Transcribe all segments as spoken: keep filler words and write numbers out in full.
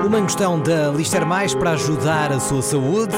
O Mangostão da Lister Mais para ajudar a sua saúde.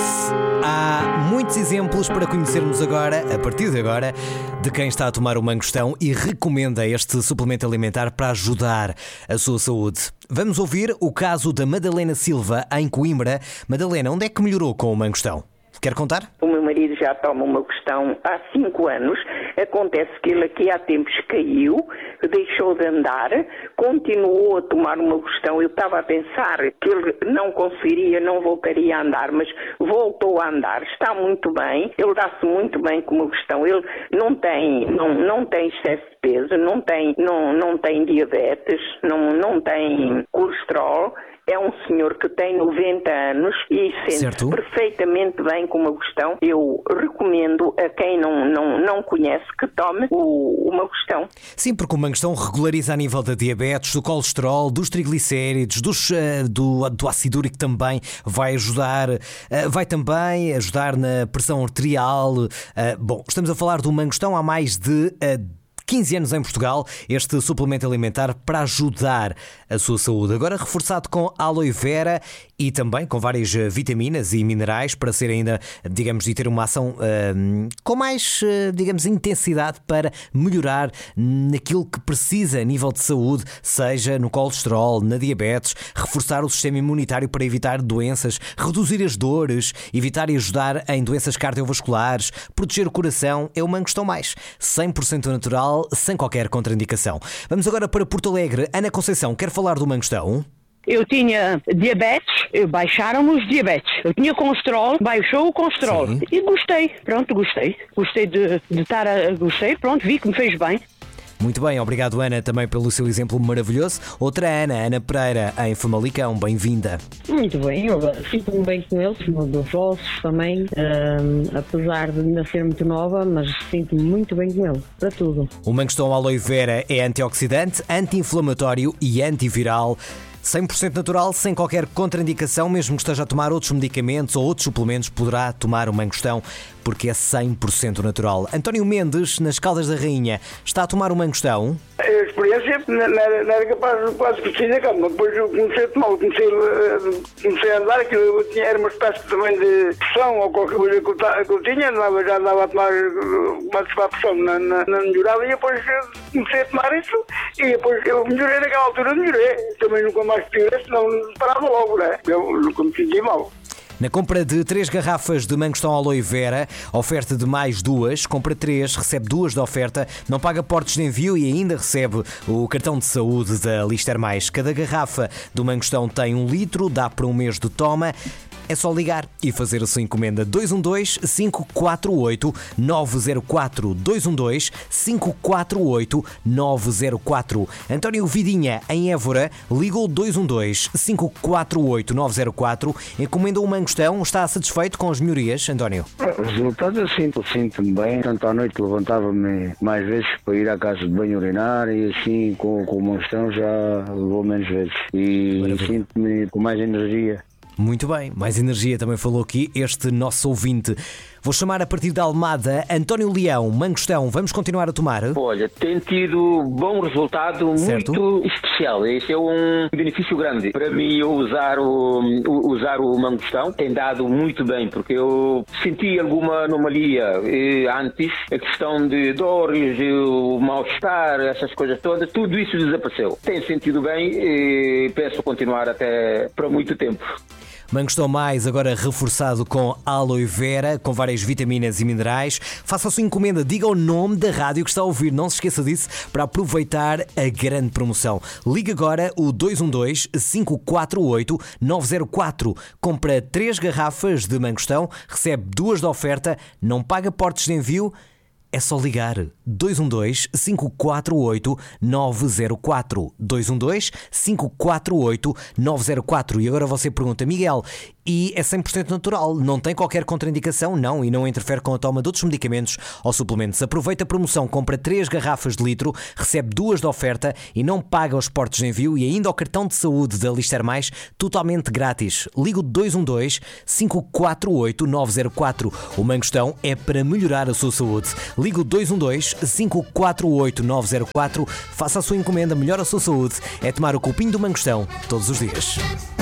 Há muitos exemplos para conhecermos agora, a partir de agora, de quem está a tomar o Mangostão e recomenda este suplemento alimentar para ajudar a sua saúde. Vamos ouvir o caso da Madalena Silva, em Coimbra. Madalena, onde é que melhorou com o Mangostão? Quer contar? O meu marido já toma uma Mangostão há cinco anos. Acontece que ele aqui há tempos caiu, deixou de andar, continuou a tomar uma Mangostão. Eu estava a pensar que ele não conseguiria, não voltaria a andar, mas voltou a andar. Está muito bem, ele dá-se muito bem com uma Mangostão. Ele não tem, não, não tem excesso de peso, não tem, não, não tem diabetes, não, não tem colesterol. É um senhor que tem noventa anos e sente perfeitamente bem com uma Mangostão. Eu recomendo a quem não, não, não conhece que tome o, o Mangostão. Sim, porque o Mangostão regulariza a nível da diabetes, do colesterol, dos triglicéridos, dos, uh, do, do ácido úrico também vai ajudar, uh, vai também ajudar na pressão arterial. Uh, bom, estamos a falar do Mangostão há mais de Uh, quinze anos em Portugal, este suplemento alimentar para ajudar a sua saúde. Agora reforçado com aloe vera e também com várias vitaminas e minerais para ser ainda, digamos, e ter uma ação uh, com mais, uh, digamos, intensidade para melhorar naquilo que precisa a nível de saúde, seja no colesterol, na diabetes, reforçar o sistema imunitário para evitar doenças, reduzir as dores, evitar e ajudar em doenças cardiovasculares, proteger o coração. É o Mangostão Mais, cem por cento natural, sem qualquer contraindicação. Vamos agora para Porto Alegre. Ana Conceição, quer falar do Mangostão? Eu tinha diabetes, baixaram-me os diabetes. Eu tinha colesterol, baixou o colesterol. Sim. E gostei, pronto, gostei. Gostei de, de estar a... Gostei, pronto, vi que me fez bem. Muito bem, obrigado Ana também pelo seu exemplo maravilhoso. Outra Ana, Ana Pereira, em Famalicão, bem-vinda. Muito bem, eu sinto-me bem com eles, dos ossos também, um, apesar de ainda ser muito nova, mas sinto-me muito bem com eles, para tudo. O Mangostão aloe vera é antioxidante, anti-inflamatório e antiviral. cem por cento natural, sem qualquer contraindicação, mesmo que esteja a tomar outros medicamentos ou outros suplementos, poderá tomar o Mangostão, porque é cem por cento natural. António Mendes, nas Caldas da Rainha, está a tomar o Mangostão? A experiência não era, não era capaz de quase que sair da cama. Depois eu comecei a tomar, comecei, comecei a andar, aquilo eu tinha, era uma espécie também de pressão ou qualquer coisa que eu, que eu tinha, andava, já andava a tomar uma a pressão, não, não, não melhorava, e depois comecei a tomar isso, e depois eu melhorei naquela altura, melhorei. Também nunca mais piorei, senão parava logo, né? Eu nunca me senti mal. Na compra de três garrafas de Mangostão aloe vera, oferta de mais duas, compra três, recebe duas de oferta, não paga portos de envio e ainda recebe o cartão de saúde da Lister Mais. Cada garrafa do Mangostão tem um litro, dá para um mês de toma. É só ligar e fazer a sua encomenda. Dois um dois, cinco quatro oito, nove zero quatro. Dois um dois, cinco quatro oito, nove zero quatro. António Vidinha, em Évora, ligou dois um dois, cinco quatro oito, nove zero quatro. Encomendou o Mangostão. Está satisfeito com as melhorias, António? Os resultados eu sinto, sinto-me bem. Tanto à noite levantava-me mais vezes para ir à casa de banho urinar e assim com, com o Mangostão já levou menos vezes. E sinto-me com mais energia. Muito bem, mais energia também falou aqui este nosso ouvinte. Vou chamar a partir da Almada António Leão, Mangostão. Vamos continuar a tomar? Olha, tem tido bom resultado, certo? Muito especial. Esse é um benefício grande. Para mim, usar o, usar o Mangostão tem dado muito bem, porque eu senti alguma anomalia eh, antes. A questão de dores, o mal-estar, essas coisas todas, tudo isso desapareceu. Tenho sentido bem e penso continuar até para muito tempo. Mangostão Mais, agora reforçado com aloe vera, com várias vitaminas e minerais. Faça a sua encomenda, diga o nome da rádio que está a ouvir, não se esqueça disso, para aproveitar a grande promoção. Ligue agora o dois um dois, cinco quatro oito, nove zero quatro. Compra três garrafas de Mangostão, recebe duas de oferta, não paga portos de envio. É só ligar dois um dois, cinco quatro oito, nove zero quatro. dois um dois, cinco quatro oito, nove zero quatro. E agora você pergunta, Miguel, e é cem por cento natural, não tem qualquer contraindicação? Não, e não interfere com a toma de outros medicamentos ou suplementos. Aproveita a promoção, compra três garrafas de litro, recebe duas de oferta e não paga os portos de envio e ainda o cartão de saúde da Lister Mais totalmente grátis. Liga o dois um dois, cinco quatro oito, nove zero quatro. O Mangostão é para melhorar a sua saúde. Liga o dois um dois, cinco quatro oito, nove zero quatro. Faça a sua encomenda, melhora a sua saúde. É tomar o copinho do Mangostão todos os dias.